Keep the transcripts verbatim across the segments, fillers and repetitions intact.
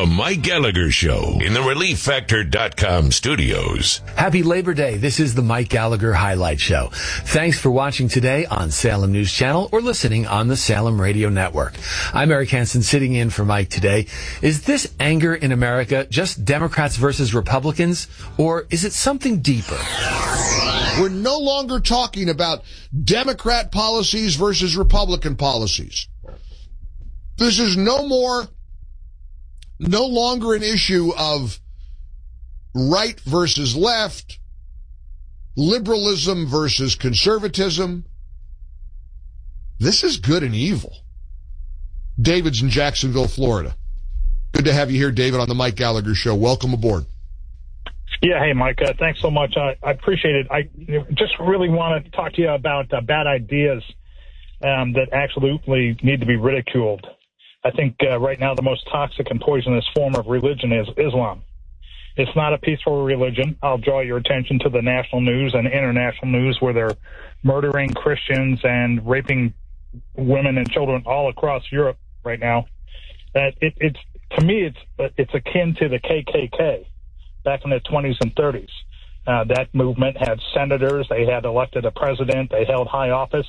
The Mike Gallagher Show in the relief factor dot com studios. Happy Labor Day. This is the Mike Gallagher Highlight Show. Thanks for watching today on Salem News Channel or listening on the Salem Radio Network. I'm Eric Hansen sitting in for Mike today. Is this anger in America just Democrats versus Republicans, or is it something deeper? We're no longer talking about Democrat policies versus Republican policies. This is no more, no longer an issue of right versus left, liberalism versus conservatism. This is good and evil. David's in Jacksonville, Florida. Good to have you here, David, on the Mike Gallagher Show. Welcome aboard. Yeah, hey, Mike, uh, thanks so much. I, I appreciate it. I you know, just really want to talk to you about uh, bad ideas um, that absolutely need to be ridiculed. I think uh, right now the most toxic and poisonous form of religion is Islam. It's not a peaceful religion. I'll draw your attention to the national news and international news where they're murdering Christians and raping women and children all across Europe right now. That it, it's to me, it's it's akin to the K K K back in the twenties and thirties. Uh, that movement had senators, they had elected a president, they held high office.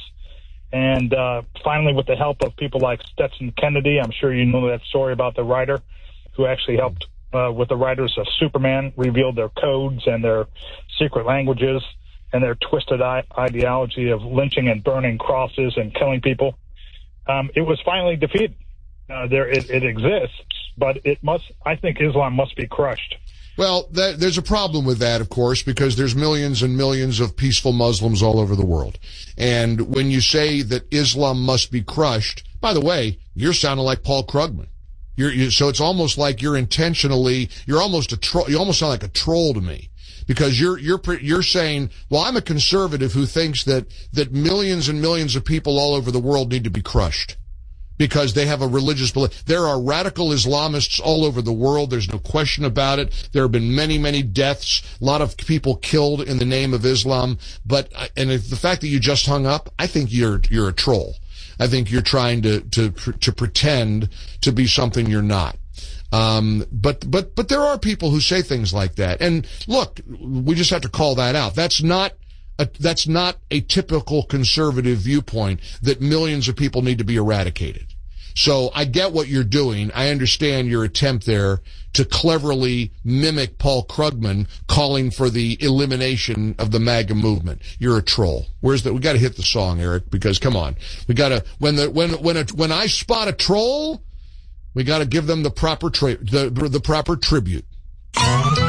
And uh, finally, with the help of people like Stetson Kennedy, I'm sure you know that story about the writer who actually helped uh, with the writers of Superman, revealed their codes and their secret languages and their twisted I- ideology of lynching and burning crosses and killing people. Um, it was finally defeated. Uh, there, it, it exists, but it must. I think Islam must be crushed. Well, that, there's a problem with that, of course, because there's millions and millions of peaceful Muslims all over the world. And when you say that Islam must be crushed, by the way, you're sounding like Paul Krugman. You're, you, so it's almost like you're intentionally, you're almost a troll, you almost sound like a troll to me. Because you're, you're, you're saying, well, I'm a conservative who thinks that, that millions and millions of people all over the world need to be crushed. Because they have a religious belief. There are radical Islamists all over the world. There's no question about it. There have been many, many deaths, a lot of people killed in the name of Islam. But, and if the fact that you just hung up, I think you're, you're a troll. I think you're trying to, to, to pretend to be something you're not. Um, but, but, but there are people who say things like that. And look, we just have to call that out. That's not, A, that's not a typical conservative viewpoint that millions of people need to be eradicated. So I get what you're doing. I understand your attempt there to cleverly mimic Paul Krugman calling for the elimination of the MAGA movement. You're a troll. Where's the, we gotta hit the song, Eric, because come on. We gotta, when the, when, when a, when I spot a troll, we gotta give them the proper tra- the, the proper tribute.